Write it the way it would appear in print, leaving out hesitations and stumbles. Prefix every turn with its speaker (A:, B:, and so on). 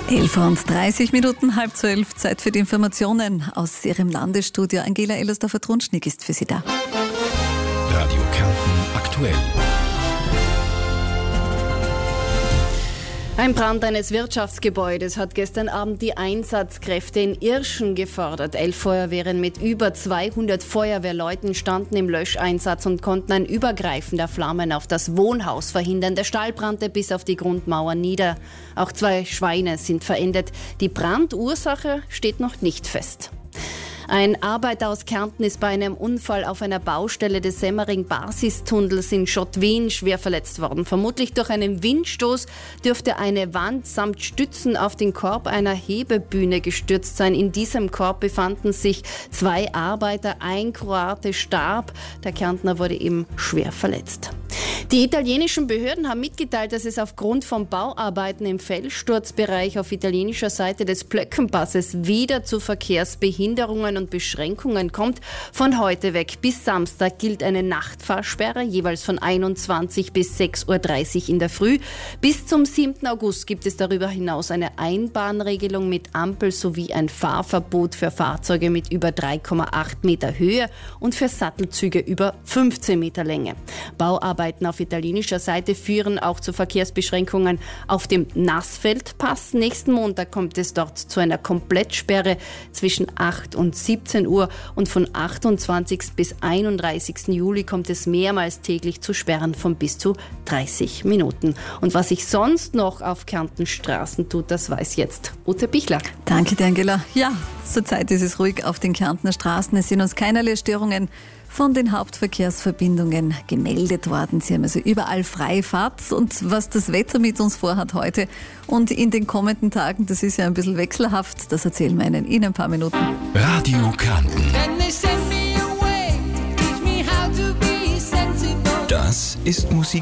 A: 11:30, 11:30, Zeit für die Informationen aus Ihrem Landesstudio. Angela Ellersdorfer-Trunschnick ist für Sie da.
B: Radio Kärnten aktuell.
C: Ein Brand eines Wirtschaftsgebäudes hat gestern Abend die Einsatzkräfte in Irschen gefordert. 11 Feuerwehren mit über 200 Feuerwehrleuten standen im Löscheinsatz und konnten ein Übergreifen der Flammen auf das Wohnhaus verhindern. Der Stall brannte bis auf die Grundmauer nieder. Auch 2 Schweine sind verendet. Die Brandursache steht noch nicht fest. Ein Arbeiter aus Kärnten ist bei einem Unfall auf einer Baustelle des Semmering-Basistunnels in Schottwien schwer verletzt worden. Vermutlich durch einen Windstoß dürfte eine Wand samt Stützen auf den Korb einer Hebebühne gestürzt sein. In diesem Korb befanden sich 2 Arbeiter, ein Kroate starb. Der Kärntner wurde eben schwer verletzt. Die italienischen Behörden haben mitgeteilt, dass es aufgrund von Bauarbeiten im Felssturzbereich auf italienischer Seite des Plöckenpasses wieder zu Verkehrsbehinderungen und Beschränkungen kommt. Von heute weg bis Samstag gilt eine Nachtfahrsperre, jeweils von 21 bis 6:30 Uhr in der Früh. Bis zum 7. August gibt es darüber hinaus eine Einbahnregelung mit Ampel sowie ein Fahrverbot für Fahrzeuge mit über 3,8 Meter Höhe und für Sattelzüge über 15 Meter Länge. Bauarbeiten auf italienischer Seite führen auch zu Verkehrsbeschränkungen auf dem Nassfeldpass. Nächsten Montag kommt es dort zu einer Komplettsperre zwischen 8 und 17 Uhr und von 28. bis 31. Juli kommt es mehrmals täglich zu Sperren von bis zu 30 Minuten. Und was sich sonst noch auf Kärntens Straßen tut, das weiß jetzt Ute Bichler.
A: Danke dir, Angela. Ja, zurzeit ist es ruhig auf den Kärntner Straßen. Es sind uns keinerlei Störungen von den Hauptverkehrsverbindungen gemeldet worden. Sie haben also überall freie Fahrt. Und was das Wetter mit uns vorhat heute und in den kommenden Tagen, das ist ja ein bisschen wechselhaft, das erzählen wir Ihnen in ein paar Minuten.
B: Radio Kärnten. Das ist Musik.